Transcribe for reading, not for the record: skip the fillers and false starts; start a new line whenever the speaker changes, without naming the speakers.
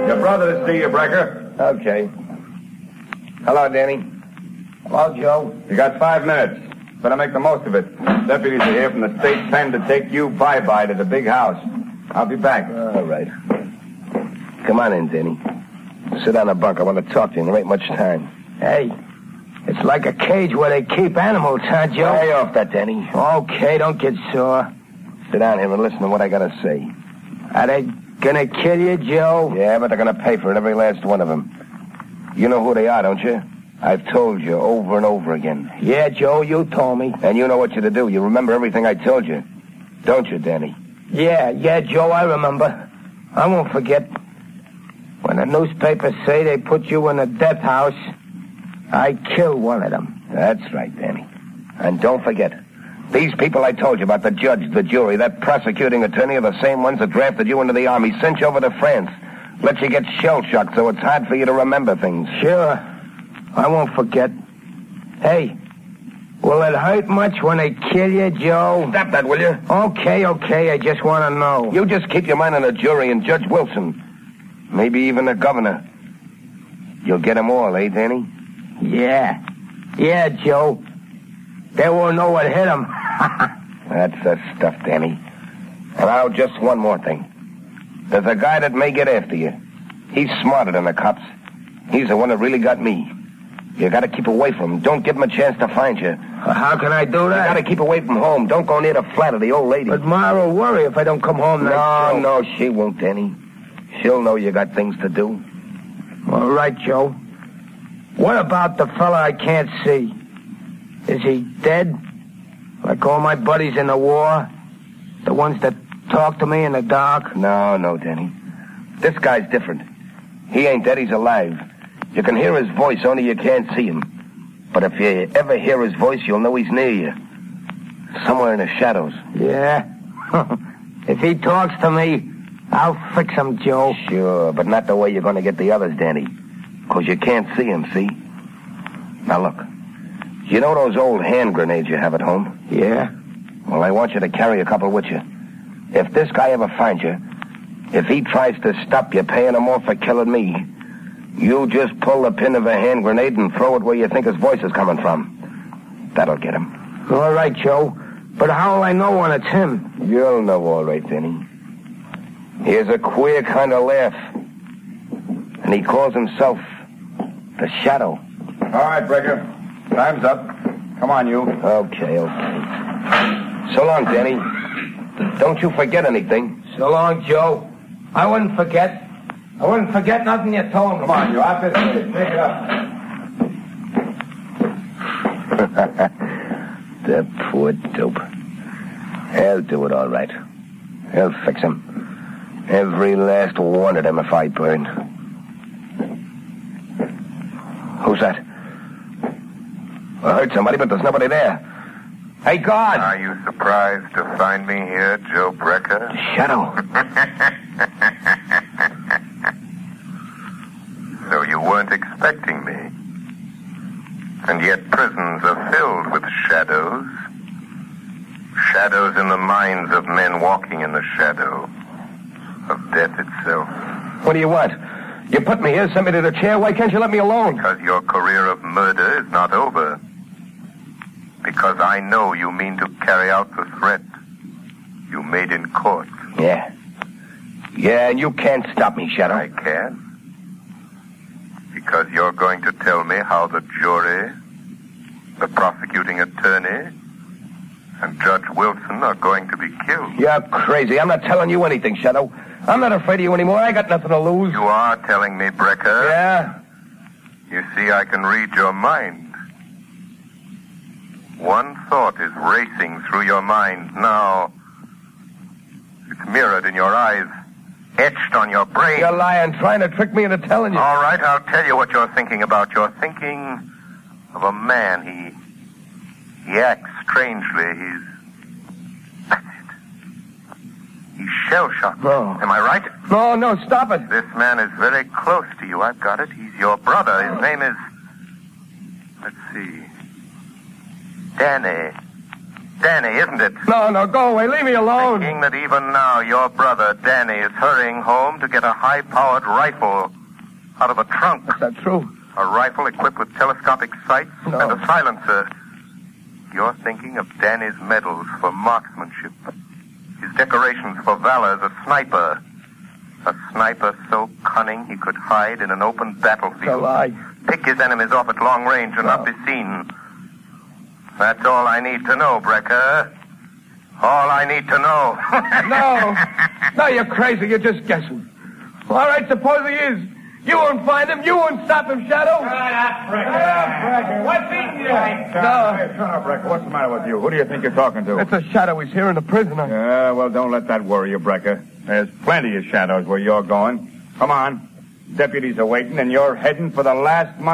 Your brother to see you, Brecker.
Okay. Hello, Danny.
Hello, Joe.
You got 5 minutes. Better make the most of it. Deputies are here from the state pen to take you bye-bye to the big house. I'll be back.
All right. Come on in, Danny. Sit on the bunk. I want to talk to you. There ain't much time.
Hey, it's like a cage where they keep animals, huh, Joe?
Lay off that, Danny.
Okay, don't get sore.
Sit down here and listen to what I got to say.
Are they gonna kill you, Joe?
Yeah, but they're going to pay for it, every last one of them. You know who they are, don't you? I've told you over and over again.
Yeah, Joe, you told me.
And you know what you're to do. You remember everything I told you. Don't you, Danny?
Yeah, Joe, I remember. I won't forget. When the newspapers say they put you in a death house, I killed one of them.
That's right, Danny. And don't forget, these people I told you about, the judge, the jury, that prosecuting attorney, are the same ones that drafted you into the army, sent you over to France, let you get shell-shocked so it's hard for you to remember things.
Sure. I won't forget. Hey, will it hurt much when they kill you, Joe?
Stop that, will you?
Okay, I just want to know.
You just keep your mind on the jury and Judge Wilson. Maybe even the governor. You'll get them all, eh, Danny?
Yeah, Joe. They won't know what hit them.
That's the stuff, Danny. And now, just one more thing. There's a guy that may get after you. He's smarter than the cops. He's the one that really got me. You gotta keep away from him. Don't give him a chance to find you.
How can I do that?
You gotta keep away from home. Don't go near the flat of the old lady.
But Ma will worry if I don't come home now.
No, she won't, Danny. She'll know you got things to do.
All right, Joe. What about the fella I can't see? Is he dead? Like all my buddies in the war? The ones that talk to me in the dark?
No, Danny. This guy's different. He ain't dead, he's alive. You can hear his voice, only you can't see him. But if you ever hear his voice, you'll know he's near you. Somewhere in the shadows.
Yeah? If he talks to me, I'll fix him, Joe.
Sure, but not the way you're going to get the others, Danny. Because you can't see him, see? Now, look. You know those old hand grenades you have at home?
Yeah?
Well, I want you to carry a couple with you. If this guy ever finds you, if he tries to stop you paying him off for killing me, you just pull the pin of a hand grenade and throw it where you think his voice is coming from. That'll get him.
All right, Joe. But how will I know when it's him?
You'll know all right, Danny. He has a queer kind of laugh. And he calls himself the Shadow.
All right, Brecker. Time's up. Come on, you.
Okay. So long, Danny. Don't you forget anything.
So long, Joe. I wouldn't forget. I wouldn't forget nothing you told me.
Come on, you. Out this way. Take it up.
The poor dope. He'll do it all right. He'll fix him. Every last one of them if I burn. Who's that? I heard somebody, but there's nobody there. Hey, guard!
Are you surprised to find me here, Joe Brecker?
Shadow.
So you weren't expecting me. And yet prisons are filled with shadows. Shadows in the minds of men walking in the shadow of death itself.
What do you want? You put me here, sent me to the chair. Why can't you let me alone?
Because your career of murder is not over. Because I know you mean to carry out the threat you made in court.
Yeah. Yeah, and you can't stop me, Shadow.
I can. Because you're going to tell me how the jury, the prosecuting attorney, and Judge Wilson are going to be killed.
You're crazy. I'm not telling you anything, Shadow. I'm not afraid of you anymore. I got nothing to lose.
You are telling me, Brecker.
Yeah?
You see, I can read your mind. One thought is racing through your mind now. It's mirrored in your eyes, etched on your brain.
You're lying, trying to trick me into telling you.
All right, I'll tell you what you're thinking about. You're thinking of a man. He acts strangely. That's it. He's shell-shocked.
No.
Am I right?
No, stop it.
This man is very close to you. I've got it. He's your brother. His name is... Let's see. Danny. Danny, isn't it?
No, go away. Leave me alone.
Thinking that even now your brother, Danny, is hurrying home to get a high-powered rifle out of a trunk.
Is that true?
A rifle equipped with telescopic sights and a silencer. You're thinking of Danny's medals for marksmanship. His decorations for valor as a sniper. A sniper so cunning he could hide in an open battlefield.
It's a lie.
Pick his enemies off at long range and not be seen. That's all I need to know, Brecker. All I need to know.
No, you're crazy. You're just guessing. All right, suppose he is. You won't find him. You won't stop him, Shadow.
Brecker.
What's eating you?
No. Hey, shut up, Brecker. What's the matter with you? Who do you think you're talking to?
It's a Shadow. He's here in a prisoner.
Yeah, well, don't let that worry you, Brecker. There's plenty of shadows where you're going. Come on. Deputies are waiting, and you're heading for the last mile.